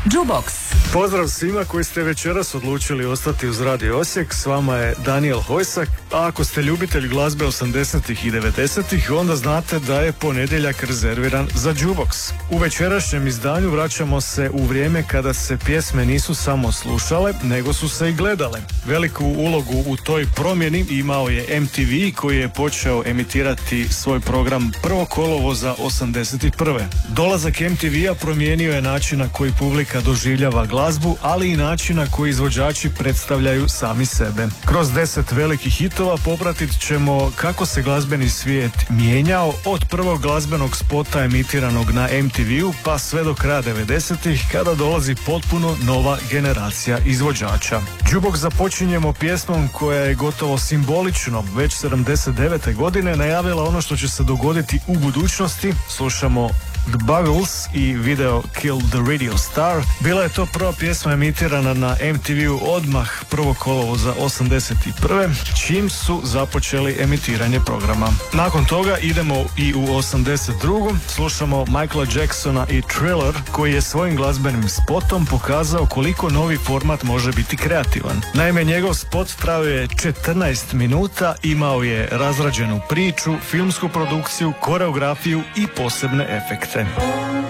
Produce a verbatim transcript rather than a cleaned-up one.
Jukebox. Pozdrav svima koji ste večeras odlučili ostati uz Radio Osijek. S vama je Daniel Hojsak. A ako ste ljubitelj glazbe osamdesetih i devedesetih, onda znate da je ponedjeljak rezerviran za Jukebox. U večerašnjem izdanju vraćamo se u vrijeme kada se pjesme nisu samo slušale, nego su se i gledale. Veliku ulogu u toj promjeni imao je M T V, koji je počeo emitirati svoj program prvog kolovoza osamdeset prve. Dolazak M T V-a promijenio je način na koji publika doživljava glazbu, ali i način na koji izvođači predstavljaju sami sebe. Kroz deset velikih hitova popratit ćemo kako se glazbeni svijet mijenjao od prvog glazbenog spota emitiranog na M T V-u pa sve do kraja devedesetih, kada dolazi potpuno nova generacija izvođača. Jukebox započinjemo pjesmom koja je gotovo simbolično već sedamdeset devete godine najavila ono što će se dogoditi u budućnosti. Slušamo The Buggles i video Kill the Radio Star. Bila je to prva pjesma emitirana na M T V-u odmah prvog kolovoza osamdeset prve, čim su započeli emitiranje programa. Nakon toga idemo i u osamdeset drugu. Slušamo Michaela Jacksona i Thriller, koji je svojim glazbenim spotom pokazao koliko novi format može biti kreativan. Naime, njegov spot trajao je četrnaest minuta, imao je razrađenu priču, filmsku produkciju, koreografiju i posebne efekte.